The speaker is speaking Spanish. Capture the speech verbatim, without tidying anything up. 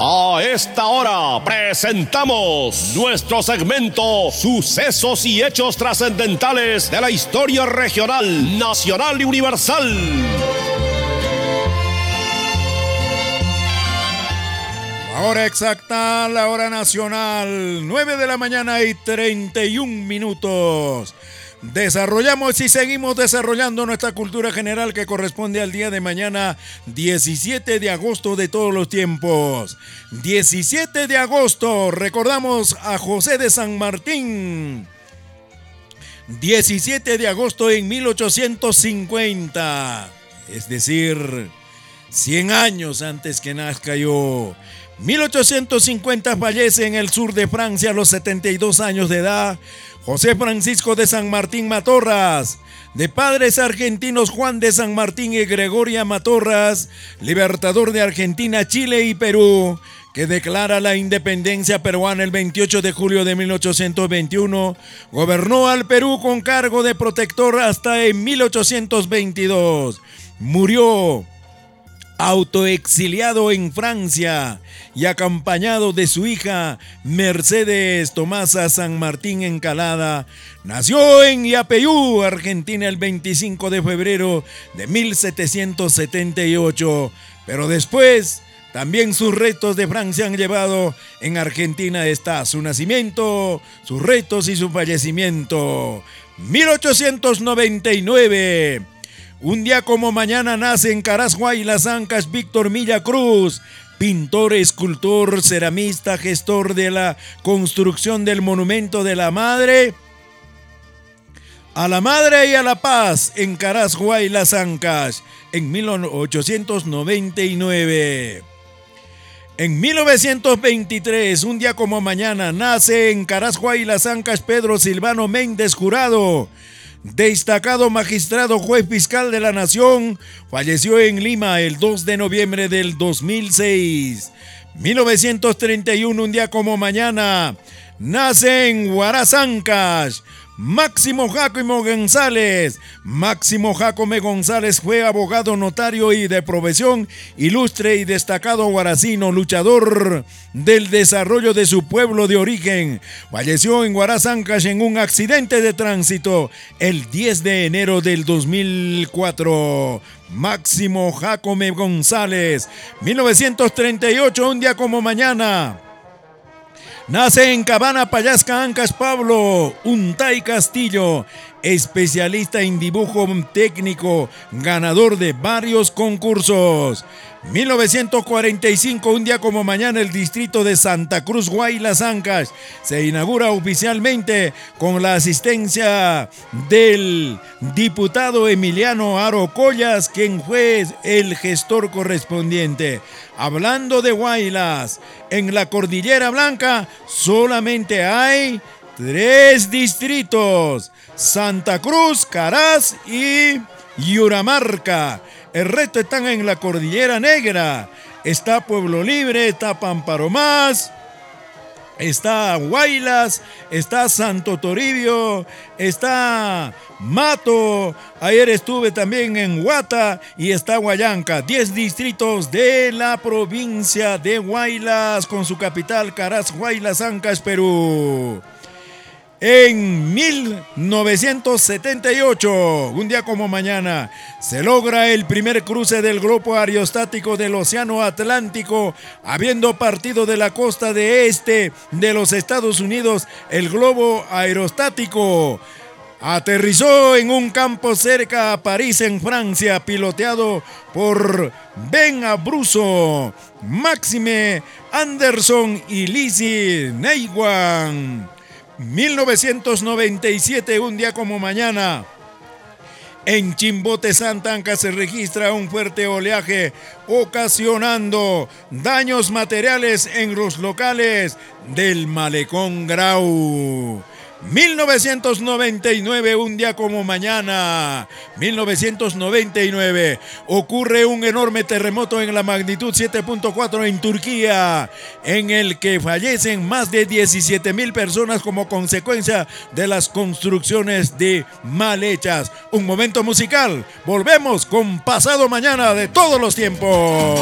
A esta hora presentamos nuestro segmento Sucesos y Hechos Trascendentales de la Historia Regional, Nacional y Universal. La hora exacta, la hora nacional, nueve de la mañana y treinta y un minutos. Desarrollamos y seguimos desarrollando nuestra cultura general que corresponde al día de mañana, diecisiete de agosto de todos los tiempos. diecisiete de agosto, recordamos a José de San Martín. diecisiete de agosto en mil ochocientos cincuenta, es decir, cien años antes que nazca yo. mil ochocientos cincuenta fallece en el sur de Francia a los setenta y dos años de edad José Francisco de San Martín Matorras, de padres argentinos Juan de San Martín y Gregoria Matorras, libertador de Argentina, Chile y Perú, que declara la independencia peruana el veintiocho de julio de mil ochocientos veintiuno, gobernó al Perú con cargo de protector hasta en mil ochocientos veintidós. Murió autoexiliado en Francia y acompañado de su hija Mercedes Tomasa San Martín Encalada. Nació en Yapeyú, Argentina, el veinticinco de febrero de mil setecientos setenta y ocho, pero después también sus restos de Francia han llevado en Argentina está su nacimiento, sus restos y su fallecimiento. mil ochocientos noventa y nueve. Un día como mañana nace en Caras, Huaylas Ancash, Víctor Milla Cruz, pintor, escultor, ceramista, gestor de la construcción del Monumento de la Madre a la Madre y a la Paz en Caras, Huaylas Ancash, en mil ochocientos noventa y nueve. En mil novecientos veintitrés, un día como mañana, nace en Caras, Huaylas Ancash Pedro Silvano Méndez Jurado, destacado magistrado juez fiscal de la Nación. Falleció en Lima el dos de noviembre del dos mil seis. mil novecientos treinta y uno, un día como mañana, nace en Huaraz Ancash Máximo Jacome González. Máximo Jacome González fue abogado, notario y de profesión, ilustre y destacado huaracino, luchador del desarrollo de su pueblo de origen. Falleció en Huaraz Ancash en un accidente de tránsito el diez de enero del dos mil cuatro. Máximo Jacome González. mil novecientos treinta y ocho, un día como mañana, nace en Cabana, Payasca, Ancash Pablo Untay Castillo, especialista en dibujo técnico, ganador de varios concursos. mil novecientos cuarenta y cinco, un día como mañana, el distrito de Santa Cruz, Huaylas Ancash, se inaugura oficialmente con la asistencia del diputado Emiliano Aro Collas, quien fue el gestor correspondiente. Hablando de Huaylas, en la Cordillera Blanca solamente hay tres distritos: Santa Cruz, Caras y Yuramarca. El resto están en la Cordillera Negra. Está Pueblo Libre, está Pamparomás, está Huaylas, está Santo Toribio, está Mato. Ayer estuve también en Huata y está Huallanca. Diez distritos de la provincia de Huaylas con su capital Caras, Huaylas Ancash, Perú. En mil novecientos setenta y ocho, un día como mañana, se logra el primer cruce del globo aerostático del Océano Atlántico, habiendo partido de la costa de este de los Estados Unidos. El globo aerostático aterrizó en un campo cerca a París, en Francia, piloteado por Ben Abruzzo, Maxime Anderson y Lizzie Neywan. mil novecientos noventa y siete, un día como mañana, en Chimbote, Santa Anca, se registra un fuerte oleaje ocasionando daños materiales en los locales del Malecón Grau. mil novecientos noventa y nueve, un día como mañana, mil novecientos noventa y nueve, ocurre un enorme terremoto en la magnitud siete punto cuatro en Turquía, en el que fallecen más de diecisiete mil personas como consecuencia de las construcciones de mal hechas. Un momento musical, volvemos con Pasado Mañana de todos los tiempos.